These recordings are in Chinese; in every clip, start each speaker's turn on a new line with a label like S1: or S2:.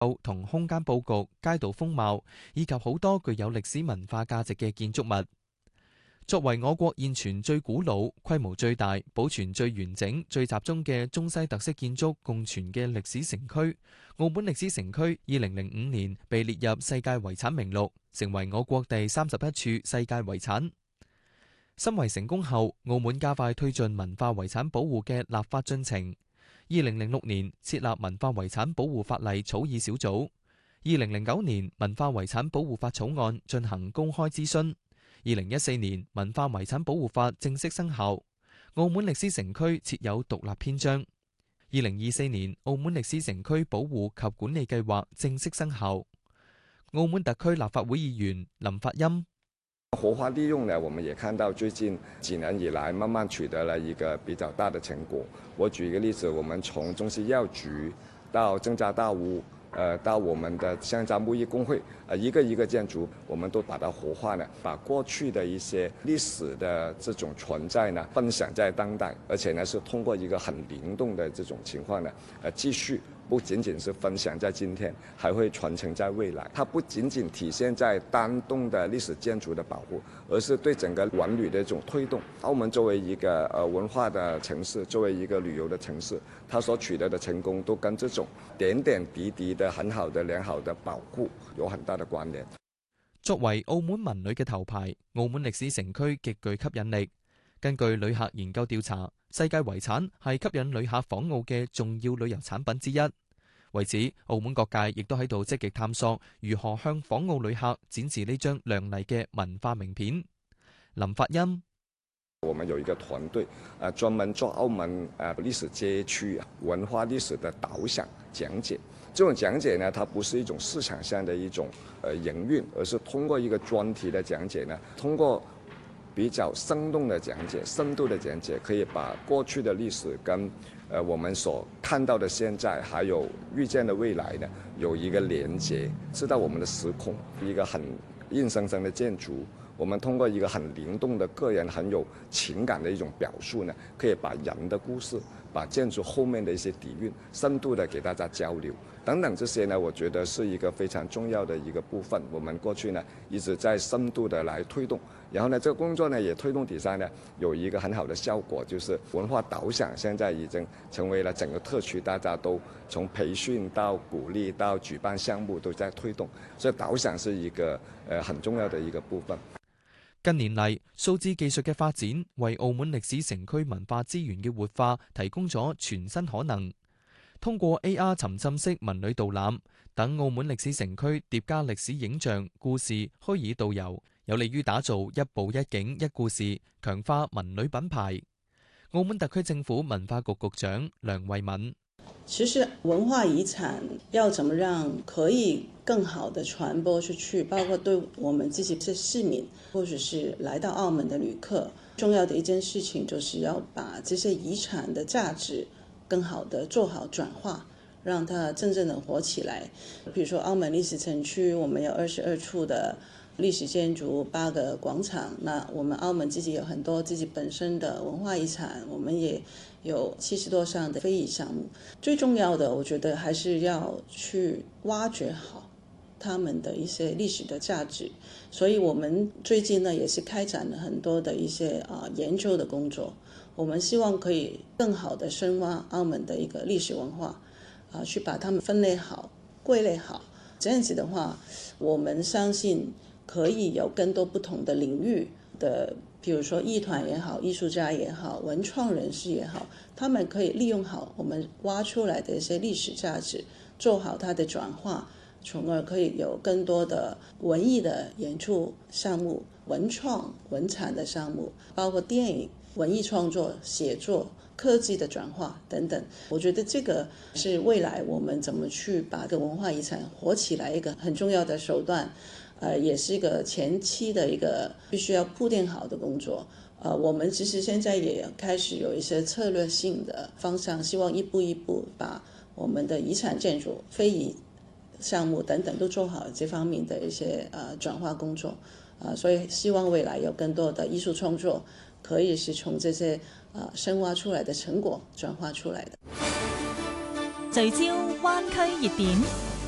S1: 同空間佈局、街道風貌，以及好多具有歷史文化價值嘅建築物。作為我國現存最古老、規模最大、保存最完整、最集中嘅中西特色建築共存嘅歷史城區，澳門歷史城區2005年被列入世界遺產名錄，成為我國第31處世界遺產。申遺成功後，澳門加快推進文化遺產保護嘅立法進程。2006年設立文化遺產保護法例草擬小組。2009年文化遺產保護法草案進行公開諮詢。2014年文化遺產保護法正式生效，澳門歷史城區設有獨立篇章。2024年澳門歷史城區保護及管理計劃正式生效。澳門特區立法會議員林發欽：
S2: 活化利用呢，我們也看到最近幾年以來慢慢取得了一個比較大的成果。我舉一個例子，我們從中西藥局到鄭家大屋，到我們的香樟木藝工會，一個一個建築，我們都把它活化呢，把過去的一些歷史的這種存在呢，分享在當代，而且呢是通過一個很靈動的這種情況呢，繼續不僅僅是分享在今天，還會傳承在未來。它不僅僅體現在單棟的歷史建築的保護，而是對整個文旅的一種推動。澳門作為一個文化的城市，作為一個旅遊的城市，它所取得的成功都跟這種點點滴滴的很好的良好的保護有很大的關聯。
S1: 作為澳門文旅嘅頭牌，澳門歷史城區極具吸引力。根據旅客研究調查，世界遺產係吸引旅客訪澳嘅重要旅遊產品之一。為此，澳門各界亦都喺度積極探索如何向訪澳旅客展示呢張亮麗嘅文化名片。林發欽：
S2: 我們有一個團隊，專門做澳門歷史街區文化歷史的導賞講解。這種講解呢，它不是一種市場上的一種營運，而是通過一個專題的講解呢，通過比較生動的講解、深度的講解，可以把過去的歷史跟我們所看到的現在，還有預見的未來呢，有一個連接，知道我們的時空，一個很硬生生的建築，我們通過一個很靈動的個人很有情感的一種表述呢，可以把人的故事，把建築後面的一些底蘊，深度的給大家交流，等等這些呢，我覺得是一個非常重要的一個部分。我們過去呢一直在深度的來推動，然後呢，這個工作呢也推動底下呢有一個很好的效果，就是文化導賞現在已經成為了整個特區，大家都從培訓到鼓勵到舉辦項目都在推動，所以導賞是一個很重要的一個部分。
S1: 近年嚟，數字技術嘅發展為澳門歷史城區文化資源嘅活化提供咗全新可能。通過 AR 沉浸式文旅導覽等澳門歷史城區疊加歷史影像、故事、虛擬導遊，有利於打造一步一景一故事，強化文旅品牌。澳門特區政府文化局局長梁慧敏：
S3: 其實文化遺產要怎麼讓可以更好的傳播出去，包括對我們自己的市民或者是來到澳門的旅客，重要的一件事情就是要把這些遺產的價值更好的做好轉化，讓它真正的活起來。比如說澳門歷史城區，我們有22處的歷史建築，8個廣場，那我們澳門自己有很多自己本身的文化遺產，我們也有70多項的非遺項目。最重要的我覺得還是要去挖掘好他們的一些歷史的價值，所以我們最近呢也是開展了很多的一些研究的工作，我們希望可以更好的深挖澳門的一個歷史文化，去把它們分類好、歸類好，這樣子的話，我們相信可以有更多不同的領域的，比如說藝團也好、藝術家也好、文創人士也好，他們可以利用好我們挖出來的一些歷史價值，做好它的轉化，從而可以有更多的文藝的演出項目、文創文產的項目，包括電影、文藝創作、寫作、科技的轉化等等。我覺得這個是未來我們怎麼去把個文化遺產活起來一個很重要的手段，也是一個前期的一個必須要鋪墊好的工作。我們其實現在也開始有一些策略性的方向，希望一步一步把我們的遺產建築、非遺項目等等都做好這方面的一些轉化工作，所以希望未來有更多的藝術創作可以是從這些深挖出來的成果轉化出來的。
S4: 聚焦灣區熱點。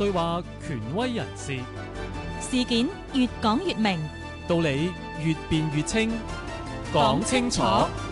S4: 對話權威人士，
S5: 事件越講越明，
S4: 道理越辯越清，講清楚。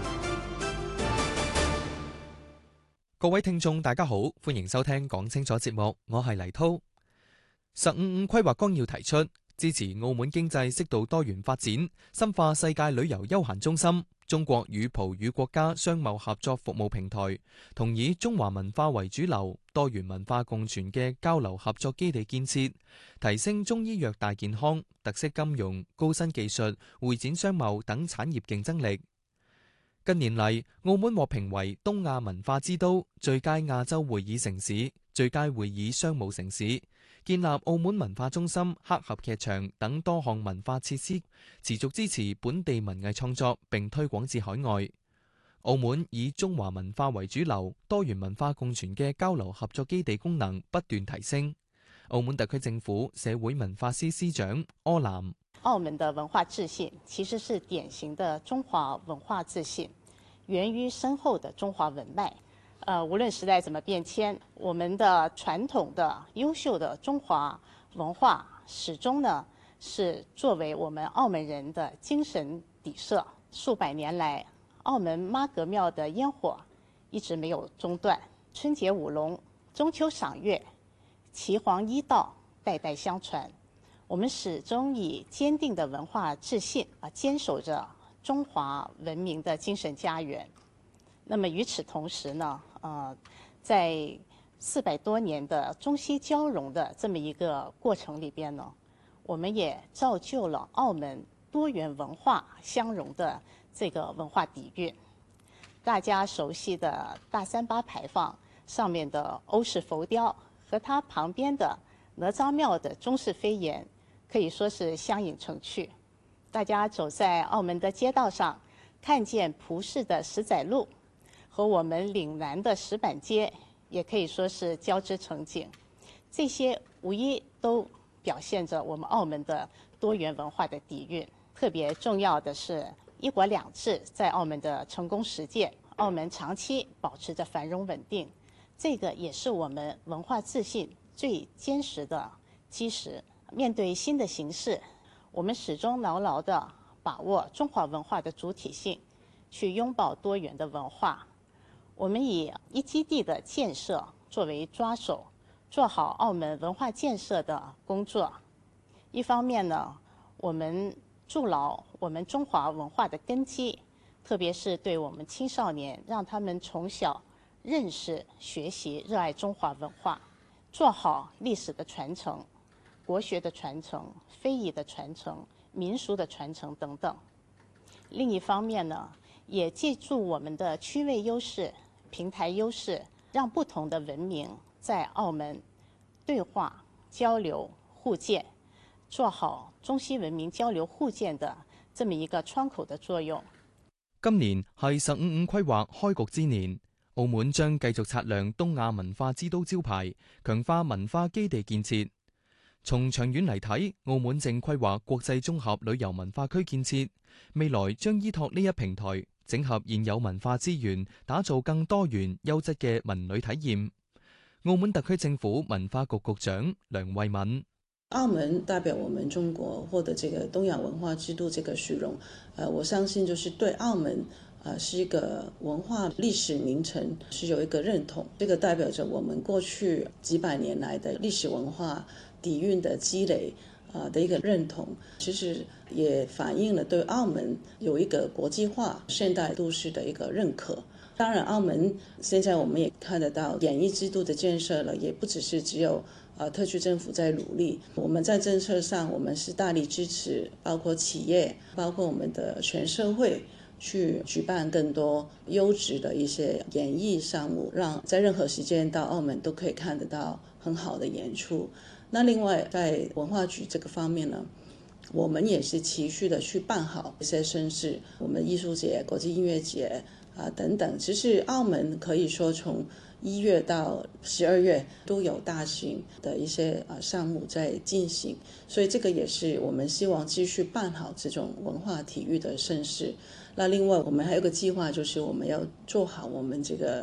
S1: 各位聽眾大家好，歡迎收聽講清楚節目，我係黎濤。15+5規劃綱要提出，支持澳門經濟適度多元發展，深化世界旅遊休閒中心、中國與葡語國家商貿合作服務平台，同以中華文化為主流、多元文化共存嘅交流合作基地建設，提升中醫藥大健康、特色金融、高新技術、會展商貿等產業競爭力。近年嚟，澳門獲評為東亞文化之都、最佳亞洲會議城市、最佳會議商務城市，建立澳門文化中心、黑盒劇場等多項文化設施，持續支持本地文藝創作並推廣至海外。澳門以中華文化為主流、多元文化共存嘅交流合作基地功能不斷提升。澳門特區政府社會文化司司長柯南：
S6: 澳門的文化自信其實是典型的中華文化自信，源於深厚的中華文脈。無論時代怎麼變遷，我們的傳統的優秀的中華文化始終呢是作為我們澳門人的精神底色。數百年來，澳門媽閣廟的煙火一直沒有中斷，春節舞龍、中秋賞月、岐黃醫道代代相傳。我們始終以堅定的文化自信堅守着中華文明的精神家園。那麼與此同時呢，在400多年的中西交融的這麼一個過程裏邊呢，我們也造就了澳門多元文化相融的這個文化底蘊。大家熟悉的大3巴牌坊上面的歐式浮雕和它旁邊的哪吒廟的中式飛檐，可以說是相映成趣。大家走在澳門的街道上，看見葡式的石仔路和我們嶺南的石板街，也可以說是交織成景。這些無疑都表現着我們澳門的多元文化的底蘊。特別重要的是，一國兩制在澳門的成功實踐，澳門長期保持着繁榮穩定，這個也是我們文化自信最堅實的基石。面對新的形勢，我們始終牢牢地把握中華文化的主體性，去擁抱多元的文化。我們以一基地的建設作為抓手，做好澳門文化建設的工作。一方面呢，我們築牢我們中華文化的根基，特別是對我們青少年，讓他們從小認識、學習、熱愛中華文化，做好歷史的傳承、國學的傳承、非遺的傳承、民俗的傳承等等。另一方面呢，也借助我們的區位優勢、平台優勢，讓不同的文明在澳門對話、交流、互鑑，做好中西文明交流互鑑的這麼一個窗口的作用。
S1: 今年係15+5規劃開局之年，澳門將繼續擦亮東亞文化之都招牌，強化文化基地建設。從長遠嚟睇，澳門正規劃國際綜合旅遊文化區建設，未來將依託呢一平台，整合現有文化資源，打造更多元優質嘅文旅體驗。澳門特區政府文化局局長梁慧敏：
S3: 澳門代表我們中國獲得這個東亞文化之都這個殊榮，我相信就是對澳門是一個文化歷史名城是有一個認同，這個代表着我們過去幾百年來的歷史文化底蘊的積累的一個認同，其實也反映了對澳門有一個國際化現代都市的一個認可。當然，澳門現在我們也看得到演藝之都的建設了，也不只有特區政府在努力，我們在政策上我們是大力支持，包括企業，包括我們的全社會去舉辦更多優質的一些演藝項目，讓在任何時間到澳門都可以看得到很好的演出。那另外在文化局這個方面呢，我們也是持續的去辦好一些盛事，我們藝術節、國際音樂節等等。其實澳門可以說從1月到12月都有大型的一些項目在進行，所以這個也是我們希望繼續辦好這種文化體育的盛事。那另外我們還有個計劃，就是我們要做好我們這個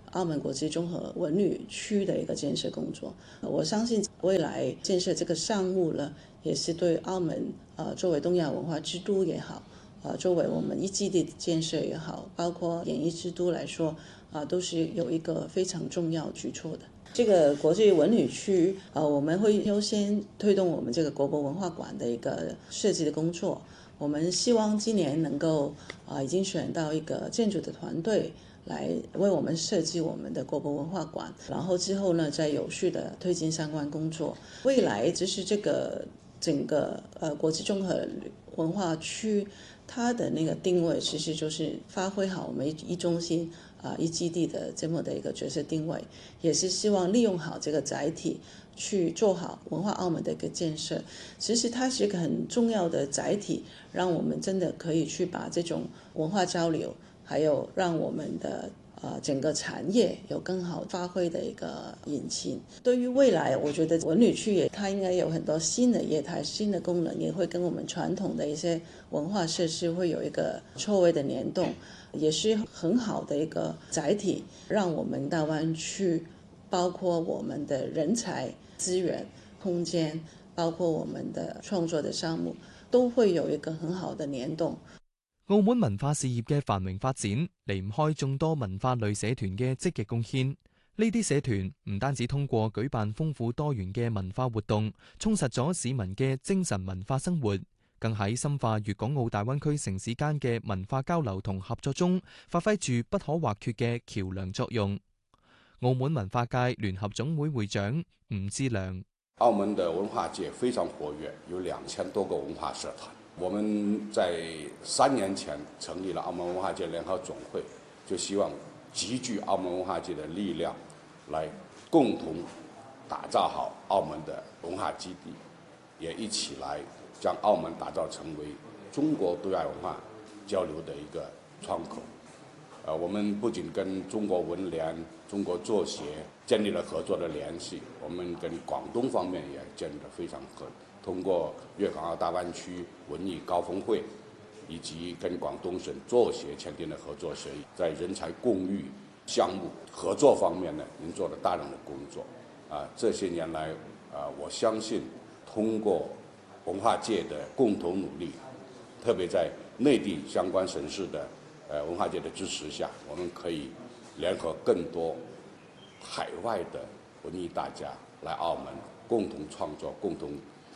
S3: 澳门国际综合文旅区的一个建设工作。我相信未来建设这个项目呢，也是对澳门作为东亚文化之都也好，作为我们一基地的建设也好，包括演艺之都来说，都是有一个非常重要举措的。这个国际文旅区，我们会优先推动我们这个国博文化馆的一个设计的工作。我们希望今年能够已经选到一个建筑的团队来为我们设计我们的国博文化馆，然后之后呢，再有序的推进相关工作。未来就是这个整个国际综合文化区，它的那个定位其实就是发挥好我们一中心一基地的这么的一个角色定位，也是希望利用好这个载体去做好文化澳门的一个建设。其实它是一个很重要的载体，让我们真的可以去把这种文化交流，还有让我们的整个产业有更好发挥的一个引擎。对于未来，我觉得文旅区它应该有很多新的业态、新的功能，也会跟我们传统的一些文化设施会有一个错位的联动，也是很好的一个载体，让我们大湾区包括我们的人才资源、空間，包括我們的創作的項目，都會有一個很好的聯動。
S1: 澳門文化事業嘅繁榮發展，離唔開眾多文化類社團嘅積極貢獻。呢啲社團唔單止通過舉辦豐富多元嘅文化活動，充實咗市民嘅精神文化生活，更喺深化粵港澳大灣區城市間嘅文化交流同合作中，發揮住不可或缺嘅橋樑作用。澳門文化界聯合總會會長吳志良：
S7: 澳門的文化界非常活躍，有2000多個文化社團。我們在3年前成立了澳門文化界聯合總會，就希望集聚澳門文化界的力量，來共同打造好澳門的文化基地，也一起來將澳門打造成為中國對外文化交流的一個窗口。我們不僅跟中國文聯、中國作協建立了合作的聯繫，我們跟廣東方面也建立了非常通過粵港澳大灣區文藝高峰會，以及跟廣東省作協簽訂了合作協議，在人才共育項目合作方面呢，已經做了大量的工作。這些年來，我相信通過文化界的共同努力，特別在內地相關省市的文化界的支持下，我們可以聯合更多海外的文藝大家來澳門共同創作、共同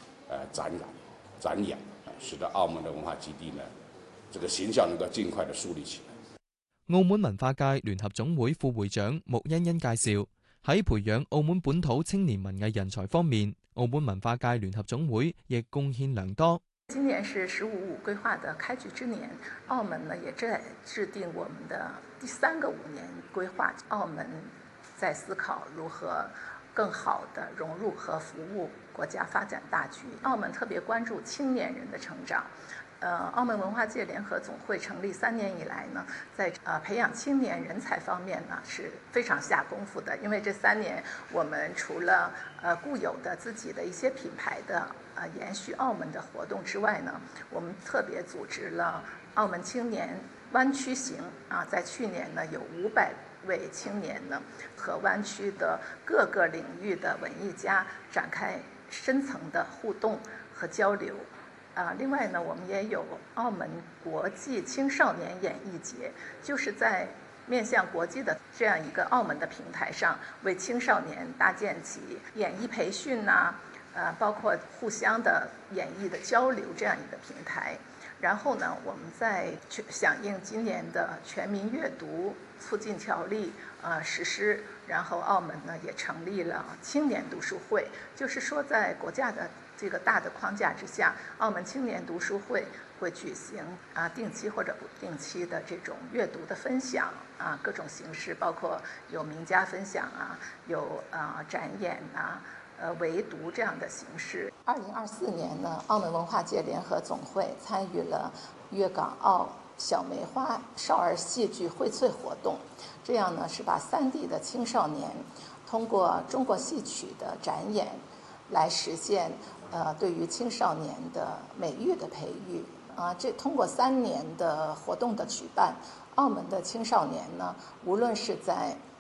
S7: 展演，使得澳門的文化基地呢，這個形象能夠盡快的樹立起來。
S1: 澳門文化界聯合總會副會長穆欣欣介紹，喺培養澳門本土青年文藝人才方面，澳門文化界聯合總會亦貢獻良多。
S8: 今年是15+5規劃的開局之年，澳門呢也在制定我們的第3個5年規劃。澳門在思考如何更好地融入和服務國家發展大局。澳門特別關注青年人的成長。澳門文化界聯合總會成立3年以來呢，在培養青年人才方面呢是非常下功夫的。因為這3年，我們除了固有的自己的一些品牌的延續澳門的活動之外呢，我們特別組織了澳門青年灣區行在去年呢有500位青年呢和灣區的各個領域的文藝家展開深層的互動和交流。另外呢，我們也有澳門國際青少年演藝節，就是在面向國際的這樣一個澳門的平台上，為青少年搭建起演藝培訓包括互相的演藝的交流這樣一個平台。然後呢，我們在響應今年的全民閱讀促進條例實施，然後澳門呢也成立了青年讀書會，就是說在國家的這個大的框架之下，澳門青年讀書會會舉行定期或者不定期的這種閱讀的分享各種形式，包括有名家分享有展演圍讀這樣的形式。2024年呢，澳門文化界聯合總會參與了粵港澳小梅花少兒戲劇薈萃活動，這樣呢是把3地的青少年通過中國戲曲的展演來實現對於青少年的美育的培育這通過3年的活動的舉辦，澳門的青少年呢，無論是在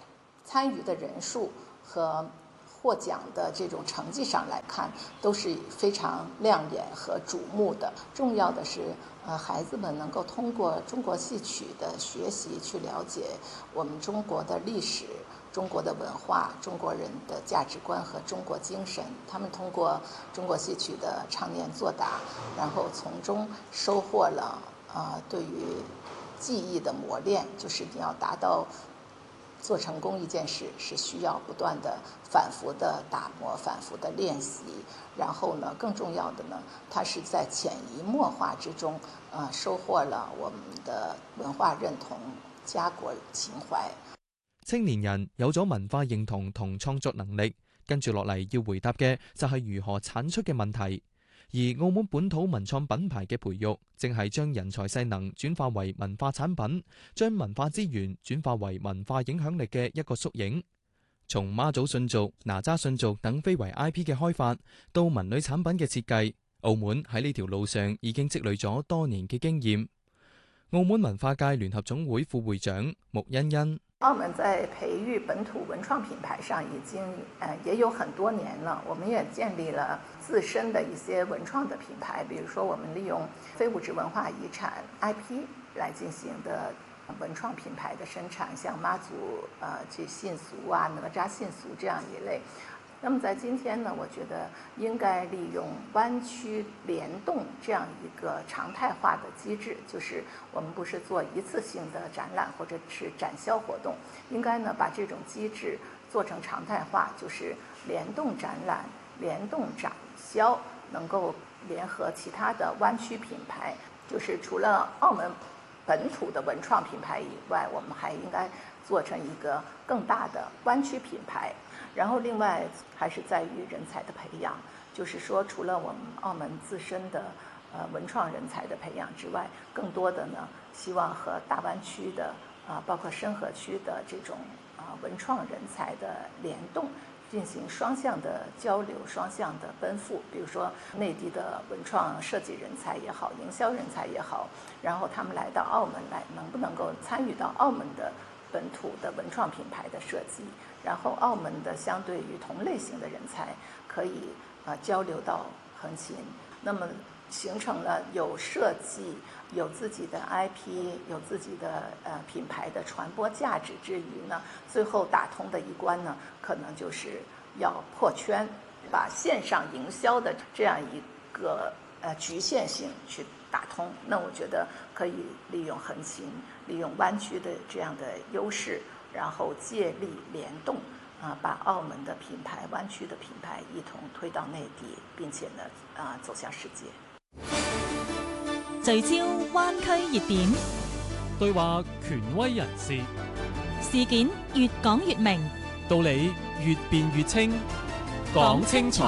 S8: 参与的人数和获奖的这种成绩上来看，都是非常亮眼和瞩目的。重要的是，孩子们能够通过中国戏曲的学习，去了解我们中国的历史、中国的文化、中国人的价值观和中国精神。他们通过中国戏曲的唱念做打，然后从中收获了对于技艺的磨练，就是你要达到做成功一件事是需要不断的反复的打磨、反复的练习，然后呢，更重要的呢，它是在潛移默化之中，收穫了我們的文化認同、家國情懷。
S1: 青年人有咗文化認同同創作能力，跟住落嚟要回答嘅就係如何產出嘅問題。而澳門本土文創品牌嘅培育，正係將人才勢能轉化為文化產品，將文化資源轉化為文化影響力嘅一個縮影。從媽祖信族、哪吒信族等非遺 IP 嘅開發，到文旅產品嘅設計，澳門喺呢條路上已經積累咗多年嘅經驗。澳門文化界聯合總會副會長穆欣欣。
S8: 澳門在培育本土文創品牌上已經也有很多年了，我們也建立了自身的一些文創的品牌，比如說我們利用非物質文化遺產 IP 來進行的文創品牌的生產，像媽祖這信俗啊、哪吒信俗這樣一類。那麼在今天呢，我覺得應該利用灣區聯動這樣一個常態化的機制，就是我們不是做一次性的展覽或者是展銷活動，應該呢把這種機制做成常態化，就是聯動展覽、聯動展銷，能夠聯合其他的灣區品牌，就是除了澳門本土的文創品牌以外，我們還應該做成一個更大的灣區品牌。然後另外還是在於人才的培養，就是說除了我們澳門自身的文創人才的培養之外，更多的呢希望和大灣區的包括深合區的這種文創人才的聯動，進行雙向的交流、雙向的奔赴。比如說內地的文創設計人才也好、營銷人才也好，然後他們來到澳門來，能不能夠參與到澳門的本土的文創品牌的設計，然後澳門的相對於同類型的人才可以交流到橫琴，那麼形成了有設計、有自己的 IP、有自己的品牌的傳播價值之餘呢，最後打通的一關呢，可能就是要破圈，把線上營銷的這樣一個局限性去打通。那我覺得可以利用橫琴、利用灣區的這樣的優勢，然後借力聯動，把澳門的品牌、灣區的品牌一同推到內地，並且呢走向世界。
S5: 聚焦灣區熱點，
S4: 對話權威人士，
S5: 事件越講越明，
S4: 道理越辯越清，講清楚。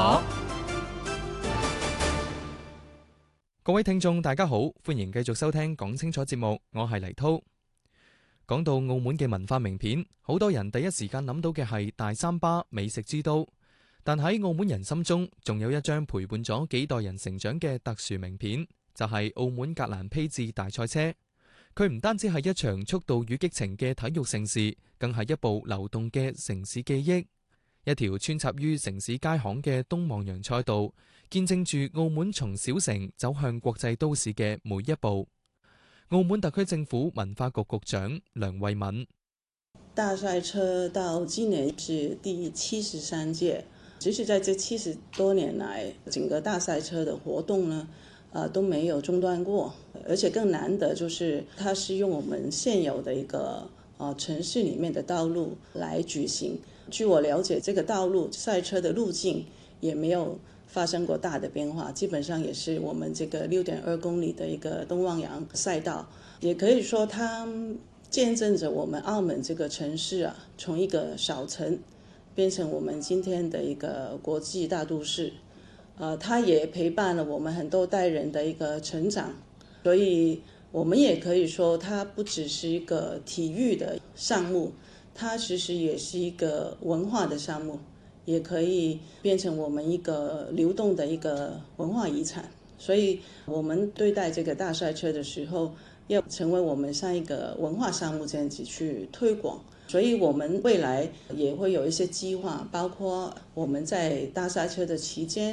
S1: 各位聽眾大家好，歡迎繼續收聽講清楚節目，我係黎濤。講到澳門嘅文化名片，好多人第一時間諗到嘅係大三巴美食之都，但喺澳門人心中，仲有一張陪伴咗幾代人成長嘅特殊名片，就係澳門格蘭披治大賽車。佢唔單止係一場速度與激情嘅體育盛事，更係一部流動嘅城市記憶，一條穿插於城市街巷嘅東望洋賽道，見證住澳門從小城走向國際都市嘅每一步。澳門特區政府文化局局長梁慧敏：
S3: 大賽車到今年是第73屆，其實在這70多年來，整個大賽車的活動呢，都沒有中斷過，而且更難得就是它是用我們現有的一個城市裡面的道路來舉行。據我了解，這個道路賽車的路徑也沒有發生過大的變化，基本上也是我們這個6.2公里的一個東望洋賽道，也可以說它見證着我們澳門這個城市從一個小城變成我們今天的一個國際大都市。它也陪伴了我們很多代人的一個成長，所以我們也可以說它不只是一個體育的項目，它其實也是一個文化的項目，也可以變成我們一個流動的一個文化遺產。所以我們對待這個大賽車的時候，要成為我們像一個文化項目這樣子去推廣， 所以我們未來也會有一些計劃，包括我們在大賽車的期間